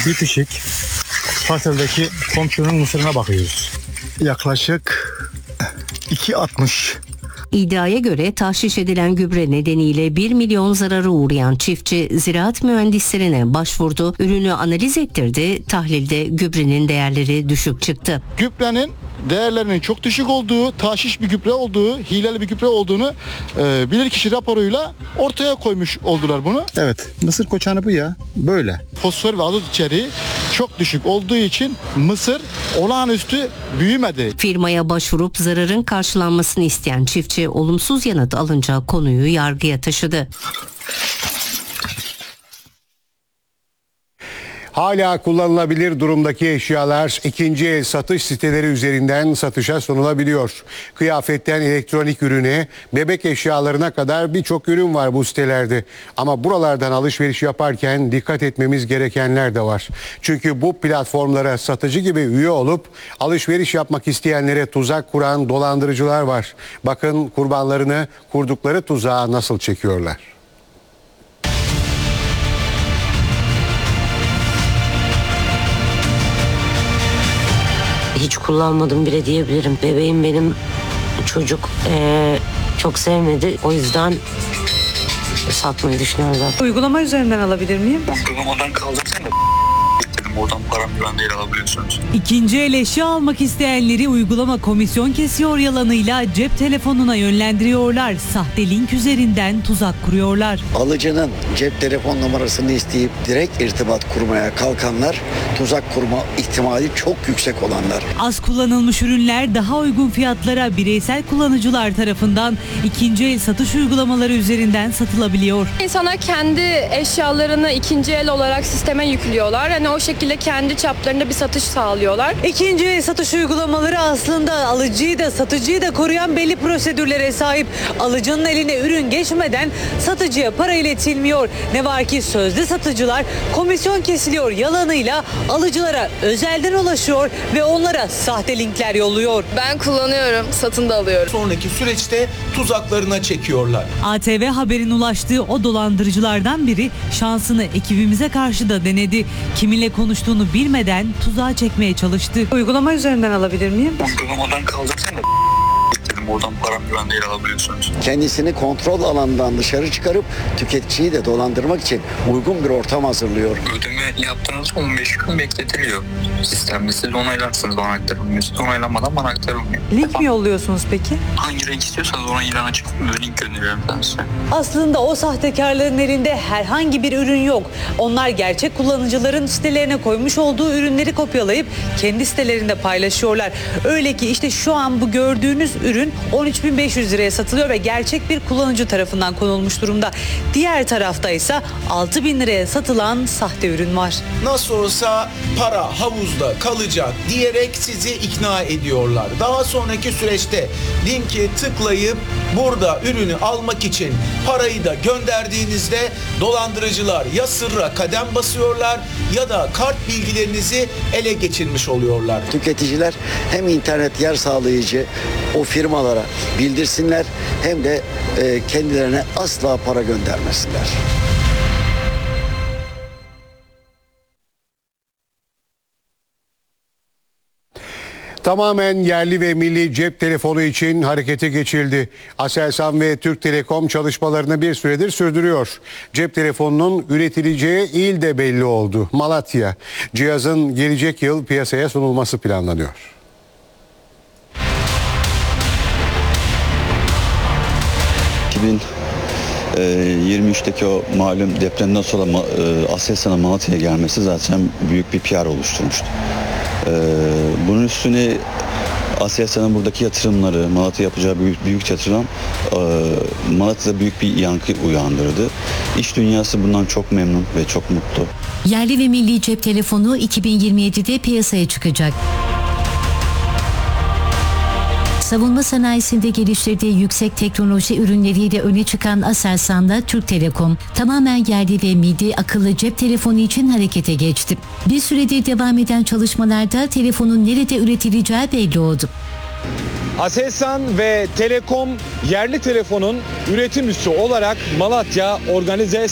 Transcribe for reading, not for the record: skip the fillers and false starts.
bitişik parseldeki komşunun mısırına bakıyoruz. Yaklaşık 2.60. İddiaya göre tahşiş edilen gübre nedeniyle 1 milyon zarara uğrayan çiftçi ziraat mühendislerine başvurdu. Ürünü analiz ettirdi. Tahlilde gübrenin değerleri düşük çıktı. Gübrenin değerlerinin çok düşük olduğu, tahşiş bir gübre olduğu, hileli bir gübre olduğunu bilirkişi raporuyla ortaya koymuş oldular bunu. Evet, mısır koçanı bu ya. Böyle. Fosfor ve azot içeriği çok düşük olduğu için mısır olağanüstü büyümedi. Firmaya başvurup zararın karşılanmasını isteyen çiftçi olumsuz yanıt alınca konuyu yargıya taşıdı. Hala kullanılabilir durumdaki eşyalar ikinci el satış siteleri üzerinden satışa sunulabiliyor. Kıyafetten elektronik ürüne, bebek eşyalarına kadar birçok ürün var bu sitelerde. Ama buralardan alışveriş yaparken dikkat etmemiz gerekenler de var. Çünkü bu platformlara satıcı gibi üye olup alışveriş yapmak isteyenlere tuzak kuran dolandırıcılar var. Bakın kurbanlarını kurdukları tuzağa nasıl çekiyorlar. Hiç kullanmadım bile diyebilirim. Bebeğim benim, çocuk çok sevmedi. O yüzden satmayı düşünüyorum zaten. Uygulama üzerinden alabilir miyim? Uygulamadan kaldırsana. Oradan param güvendeyle alabiliyorsunuz. İkinci el eşya almak isteyenleri uygulama komisyon kesiyor yalanıyla cep telefonuna yönlendiriyorlar. Sahte link üzerinden tuzak kuruyorlar. Alıcının cep telefon numarasını isteyip direkt irtibat kurmaya kalkanlar, tuzak kurma ihtimali çok yüksek olanlar. Az kullanılmış ürünler daha uygun fiyatlara bireysel kullanıcılar tarafından ikinci el satış uygulamaları üzerinden satılabiliyor. İnsanlar kendi eşyalarını ikinci el olarak sisteme yüklüyorlar. Hani o şekilde kendi çaplarında bir satış sağlıyorlar. İkinci el satış uygulamaları aslında alıcıyı da satıcıyı da koruyan belli prosedürlere sahip. Alıcının eline ürün geçmeden satıcıya para iletilmiyor. Ne var ki sözde satıcılar komisyon kesiliyor yalanıyla alıcılara özelden ulaşıyor ve onlara sahte linkler yolluyor. Ben kullanıyorum, satın da alıyorum. Sonraki süreçte tuzaklarına çekiyorlar. ATV Haber'in ulaştığı o dolandırıcılardan biri şansını ekibimize karşı da denedi. Kiminle konuştuğunu bilmeden tuzağa çekmeye çalıştı. Uygulama üzerinden alabilir miyim? Uygulamadan kaldırsana. Oradan param güvendeyle alabiliyorsunuz. Kendisini kontrol alanından dışarı çıkarıp tüketiciyi de dolandırmak için uygun bir ortam hazırlıyor. Ödeme yaptığınız 15 gün bekletiliyor. Sistemde siz onaylarsınız, bana aktarılmıyor. Siz onaylanmadan bana aktarılmıyor. Link mi yolluyorsunuz peki? Hangi renk istiyorsanız ona ilan açıp link gönderiyorum ben size. Aslında o sahtekarların elinde herhangi bir ürün yok. Onlar gerçek kullanıcıların sitelerine koymuş olduğu ürünleri kopyalayıp kendi sitelerinde paylaşıyorlar. Öyle ki işte şu an bu gördüğünüz ürün 13.500 liraya satılıyor ve gerçek bir kullanıcı tarafından konulmuş durumda. Diğer tarafta ise 6.000 liraya satılan sahte ürün var. Nasıl olsa para havuzda kalacak diyerek sizi ikna ediyorlar. Daha sonraki süreçte linki tıklayıp burada ürünü almak için parayı da gönderdiğinizde dolandırıcılar ya sırra kadem basıyorlar ya da kart bilgilerinizi ele geçirmiş oluyorlar. Tüketiciler hem internet yer sağlayıcı o firmalara bildirsinler hem de kendilerine asla para göndermesinler. Tamamen yerli ve milli cep telefonu için harekete geçildi. Aselsan ve Türk Telekom çalışmalarını bir süredir sürdürüyor. Cep telefonunun üretileceği il de belli oldu. Malatya. Cihazın gelecek yıl piyasaya sunulması planlanıyor. 2023'teki o malum depremden sonra Aselsan'ın Malatya'ya gelmesi zaten büyük bir PR oluşturmuştu. Bunun üstüne Aselsan'ın buradaki yatırımları, Malatya yapacağı büyük yatırım Malatya'da büyük bir yankı uyandırdı. İş dünyası bundan çok memnun ve çok mutlu. Yerli ve milli cep telefonu 2027'de piyasaya çıkacak. Savunma sanayisinde geliştirdiği yüksek teknoloji ürünleriyle öne çıkan Aselsan'da Türk Telekom tamamen yerli ve milli akıllı cep telefonu için harekete geçti. Bir süredir devam eden çalışmalarda telefonun nerede üretileceği belli oldu. Aselsan ve Telekom yerli telefonun üretim üssü olarak Malatya organize